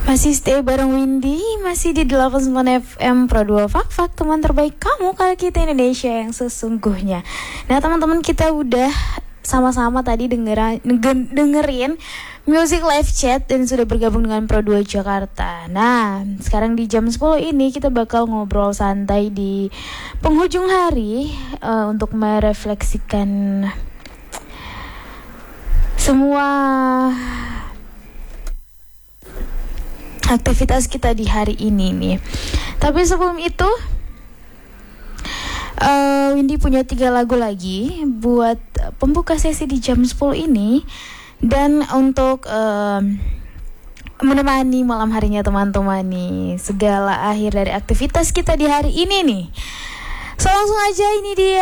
Masih stay bareng Windy, masih di 89 FM Pro 2 Fak teman terbaik kamu kalau kita Indonesia yang sesungguhnya. Nah teman-teman, kita udah sama-sama tadi dengerin Music Live Chat dan sudah bergabung dengan Pro 2 Jakarta. Nah sekarang di jam 10 ini kita bakal ngobrol santai di penghujung hari untuk merefleksikan semua aktivitas kita di hari ini nih. Tapi sebelum itu Windy punya 3 lagu lagi buat pembuka sesi di jam 10 ini. Dan untuk menemani malam harinya teman-teman nih, segala akhir dari aktivitas kita di hari ini nih. So langsung aja, ini dia